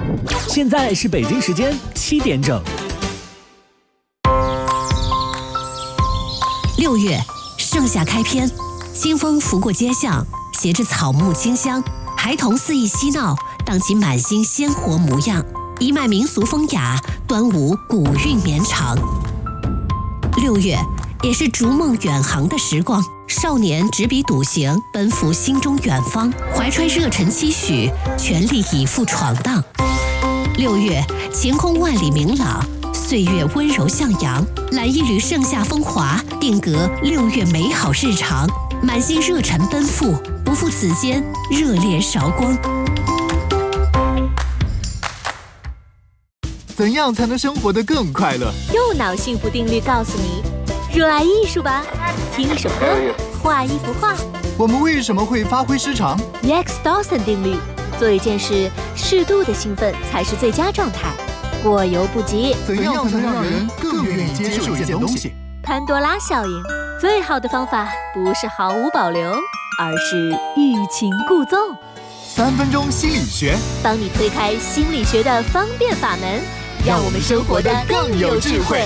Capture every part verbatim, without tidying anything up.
现在是北京时间七点整。 六月，盛夏开篇，清风拂过街巷，携着草木清香，孩童肆意嬉闹，荡起满心鲜活模样，一脉民俗风雅，端午古韵绵长。六月，也是逐梦远航的时光，少年执笔笃行，奔赴心中远方，怀揣热忱期许，全力以赴闯荡。六月，晴空万里明朗，岁月温柔向阳，揽一缕盛夏风华，定格六月美好日常，满心热忱奔赴，不负此间热烈韶光。 怎样才能生活得更快乐？ 右脑幸福定律告诉你：热爱艺术吧，听一首歌，画一幅画。 我们为什么会发挥失常 Rex Dawson 定律：做一件事，适度的兴奋才是最佳状态，过犹不及。 怎样才能让人更愿意接受一件东西？ 潘多拉效应：最好的方法不是毫无保留，而是欲擒故纵。 三分钟心理学， 帮你推开心理学的方便法门，让我们生活得更有智慧。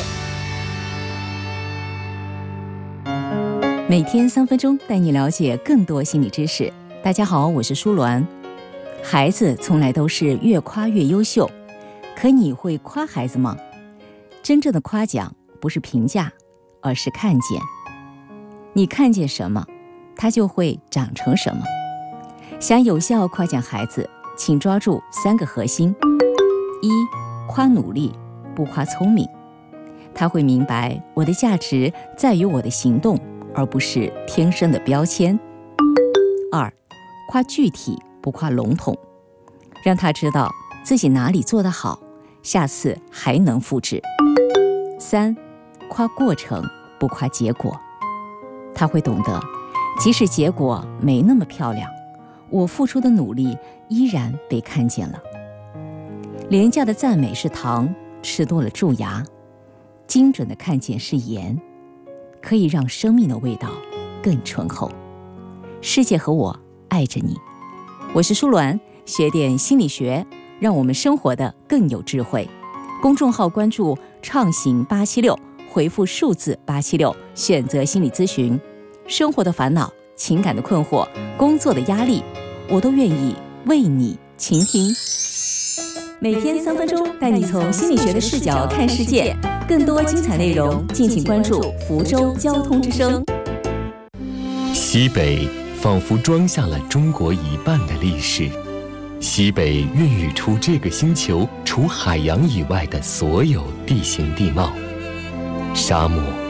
每天三分钟，带你了解更多心理知识。大家好，我是舒鸾。孩子从来都是越夸越优秀，可你会夸孩子吗？真正的夸奖不是评价，而是看见。你看见什么，他就会长成什么。想有效夸奖孩子，请抓住三个核心：一、夸努力，不夸聪明。他会明白我的价值在于我的行动，而不是天生的标签。二、夸具体，不夸笼统，让他知道自己哪里做得好，下次还能复制。三、夸过程，不夸结果。他会懂得，即使结果没那么漂亮，我付出的努力依然被看见了。廉价的赞美是糖，吃多了蛀牙；精准的看见是盐，可以让生命的味道更醇厚。世界和我爱着你，我是舒鸾，学点心理学，让我们生活的更有智慧。公众号关注畅行八七六，回复数字八七六，选择心理咨询。生活的烦恼、情感的困惑、工作的压力，我都愿意为你倾听。每天三分钟，带你从心理学的视角看世界。更多精彩内容，敬请关注福州交通之声。 西北仿佛装下了中国一半的历史，西北孕育出这个星球除海洋以外的所有地形地貌，沙漠、